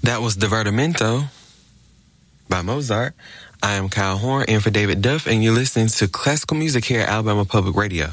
That was Divertimento by Mozart. I am Kyle Horn, in for David Duff, and you're listening to classical music here at Alabama Public Radio.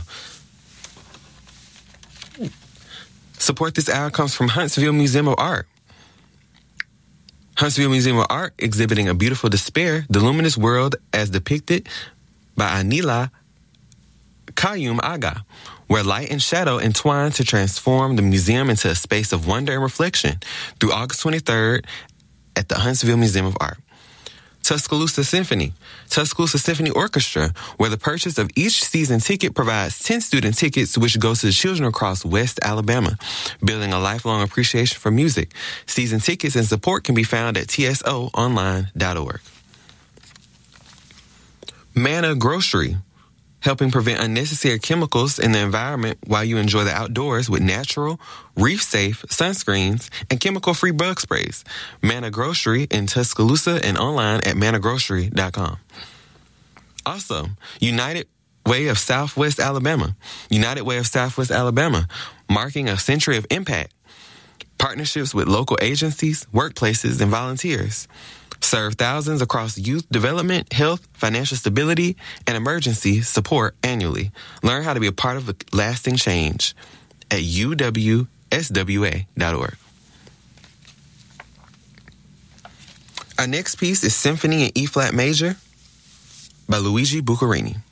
Support this hour comes from Huntsville Museum of Art. Huntsville Museum of Art exhibiting A Beautiful Despair, the luminous world as depicted by Anila Kayum Aga, where light and shadow entwine to transform the museum into a space of wonder and reflection through August 23rd at the Huntsville Museum of Art. Tuscaloosa Symphony Orchestra, where the purchase of each season ticket provides 10 student tickets which go to the children across West Alabama, building a lifelong appreciation for music. Season tickets and support can be found at tsoonline.org. Manna Grocery, helping prevent unnecessary chemicals in the environment while you enjoy the outdoors with natural, reef-safe sunscreens and chemical-free bug sprays. Manna Grocery in Tuscaloosa and online at mannagrocery.com. Also, United Way of Southwest Alabama, marking a century of impact. Partnerships with local agencies, workplaces, and volunteers. Serve thousands across youth development, health, financial stability, and emergency support annually. Learn how to be a part of a lasting change at uwswa.org. Our next piece is Symphony in E-flat major by Luigi Bucarini.